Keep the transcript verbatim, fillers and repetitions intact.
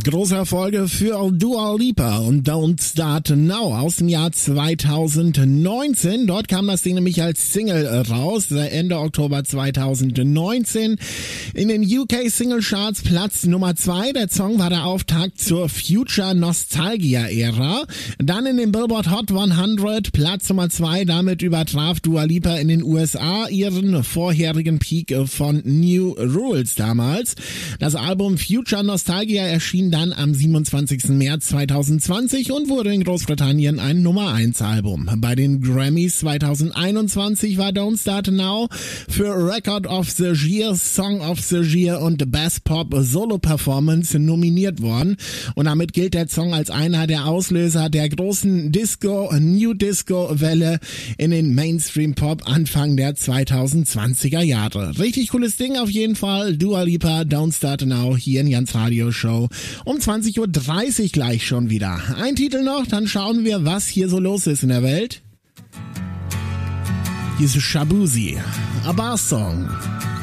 Große Erfolge für Dua Lipa und Don't Start Now aus dem Jahr zweitausendneunzehn. Dort kam das Ding nämlich als Single raus, Ende Oktober zweitausendneunzehn. In den U K Single Charts Platz Nummer zwei. Der Song war der Auftakt zur Future Nostalgia Ära. Dann in den Billboard Hot hundert Platz Nummer zwei. Damit übertraf Dua Lipa in den U S A ihren vorherigen Peak von New Rules damals. Das Album Future Nostalgia erschien dann am siebenundzwanzigsten März zweitausendzwanzig und wurde in Großbritannien ein Nummer eins Album. Bei den Grammys zweitausendeinundzwanzig war Don't Start Now für Record of the Year, Song of the Year und Best Pop Solo Performance nominiert worden. Und damit gilt der Song als einer der Auslöser der großen Disco, New Disco Welle in den Mainstream Pop Anfang der zweitausendzwanziger Jahre. Richtig cooles Ding auf jeden Fall. Dua Lipa, Don't Start Now hier in Jans Radio Show. Um zwanzig Uhr dreißig gleich schon wieder. Ein Titel noch, dann schauen wir, was hier so los ist in der Welt. Hier ist Shabuzi, A Bar Song.